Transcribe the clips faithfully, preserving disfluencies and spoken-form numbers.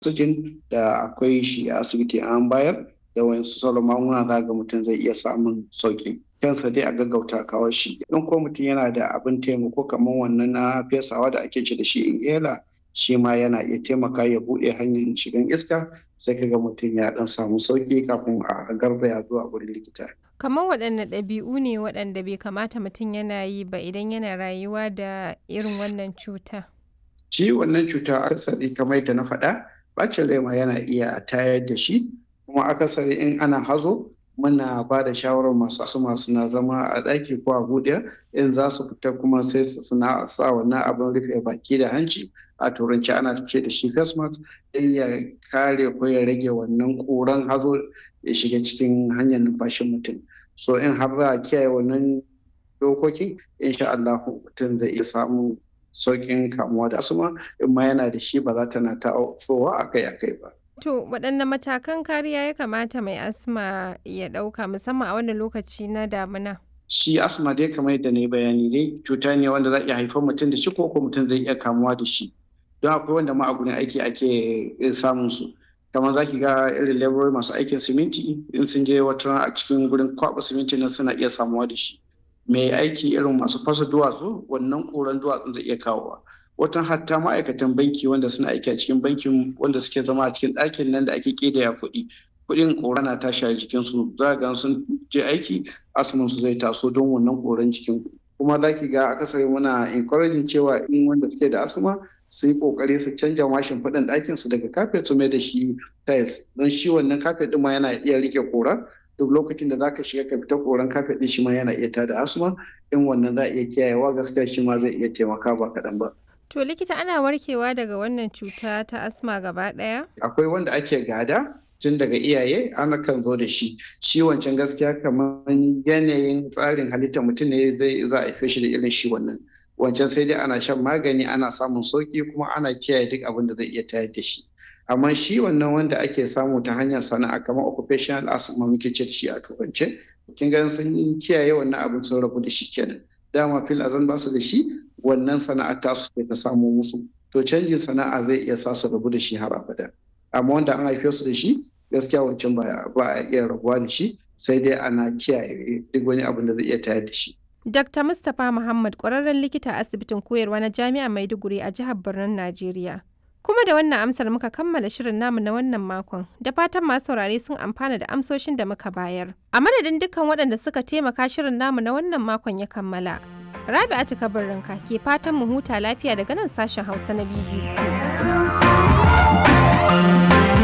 oxygen da akwai shi a asibiti an bayar da wayansu sauran magunguna za ga mutum zai iya samun sauki. Kansa dai a gaggauta kawo shi. In ko mutum yana da abin taimako kamar wannan na fesawa da ake ce da shi inhaler, shi ma yana iya taimaka ya buɗe hanyar shigan iska, sai kaga mutum ya ɗan samu sauki kafin a garzaya zuwa wurin likita. Kamar waɗanne ɗabi'u ne waɗanda bai kamata mutum yana yi ba idan yana rayuwa da irin wannan cuta? Shi wannan cuta akasari kamar yadda na faɗa, ɓacin rai ma yana iya tayar da shi, kuma akasari in ana hazo muna ba da shawarar masu asma suna zama a ɗaki ko a buɗe, in za su fita kuma sai su suna sa wannan abin rufe baki da hanci, a turanci ana ce da shi face mask, don ya kare ko ya rage wannan ƙuran hazo ya shiga cikin hanyar numfashin mutum. So in har za a kiyaye wannan dokokin, insha Allah mutum zai iya samun sauƙin kamuwa da asma, in ma yana da shi ba za ta na tasowa akai-akai ba. To waɗanne matakan kariya ya kamata mai asma ya ɗauka musamman a wannan lokaci na damina? Shi asma dai kamar yadda na yi bayani dai cuta ne wanda za iya haifar mutum da shi ko ko mutum zai iya kamuwa da shi. Don akwai wanda ma a gurin aiki ake samun su. Kamar za ki ga irin laborori masu aikin siminti in sun je wata rana a cikin gurin kwaɓa siminti nan suna iya samuwa da shi. Mai aiki irin masu fasa duwatsu wannan ƙuran duwatsun zai iya kawowa. Watan hatta ma'aikatan banki wanda suna aiki a cikin bankin wanda suke zama a cikin ɗakin nan da ake ƙidaya kuɗi, kuɗin ƙura na tashi a jikinsu, za ga sun je aiki asman su zai taso don wannan ƙuran jikin. Kuma za ki ga akasari muna encouraging cewa in wanda suke da asma su yi ƙoƙari su canja mashin faɗin ɗakin su daga kafet su mai da shi tiles, don shi wannan kafet ɗin ma yana iya riƙe ƙura. Duk lokacin da zaka shiga ka fita ƙuran kafet ɗin shi ma yana iya tada asma, in wannan za a iya kiyayewa gaskiya shi ma zai iya taimaka ba kaɗan ba. To likita ana warkewa daga wannan cuta ta asma gaba ɗaya? Akwai wanda ake gada tun daga iyaye ana kan zo da shi. Shi wancan gaskiya kamar yanayin tsarin halittar mutum ne zai za a haife shi da irin shi wannan. Wancan sai dai ana shan magani ana samun sauki kuma ana kiyaye duk abin da zai iya tayar da shi. Amma shi wannan wanda ake samu ta hanyar sana'a kamar occupational asthma muke ce da shi a turance, kin ga sun kiyaye wannan abin sun rabu da shi kenan. Dama fil azan ba su da shi, wannan sana'ar tasu ce ta samo musu, to canjin sana'a zai iya sa su rabu da shi har abada. Amma wanda an haife su da shi gaskiya wancan ba a iya rabuwa da shi, sai dai ana kiyaye duk wani abin da zai iya tayar da shi. Dakta Mustapha Muhammad ƙwararren likita a asibitin koyarwa na Jami'ar Maiduguri a jihar Birnin Najeriya. Kuma da wannan amsar muka kammala shirin namu na wannan makon, da fatan masu saurare sun amfana da amsoshin da muka bayar. A madadin dukkan waɗanda suka taimaka shirin namu na wannan makon ya kammala. Rabi'atu Kabirrinka ke fatan mu huta lafiya daga nan sashen Hausa na B B C.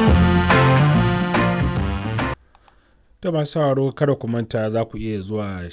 Da masu sauraro kada ku manta za ku iya zuwa